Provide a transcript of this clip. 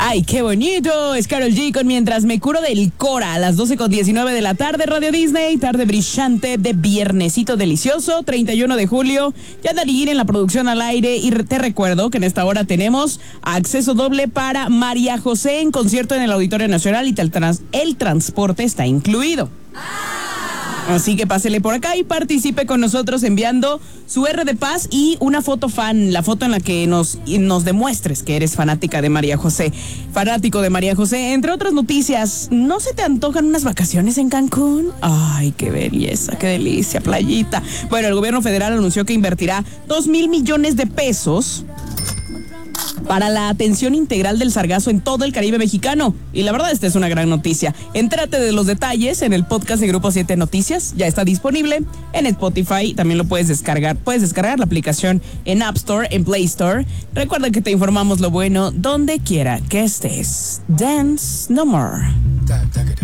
Ay, qué bonito. Es Karol G con Mientras me curo del Cora a las 12:19 de la tarde, Radio Disney, tarde brillante de viernesito delicioso, 31 de julio. Ya Darín en la producción al aire y te recuerdo que en esta hora tenemos acceso doble para María José en concierto en el Auditorio Nacional y el transporte está incluido. Así que pásele por acá y participe con nosotros enviando su R de paz y una foto fan, la foto en la que nos demuestres que eres fanática de María José, fanático de María José. Entre otras noticias, ¿no se te antojan unas vacaciones en Cancún? Ay, qué belleza, qué delicia, playita. Bueno, el gobierno federal anunció que invertirá 2,000 millones de pesos para la atención integral del sargazo en todo el Caribe mexicano. Y la verdad, esta es una gran noticia. Entrate de los detalles en el podcast de Grupo 7 Noticias. Ya está disponible en Spotify. También lo puedes descargar. Puedes descargar la aplicación en App Store, en Play Store. Recuerda que te informamos lo bueno donde quiera que estés. Dance no more.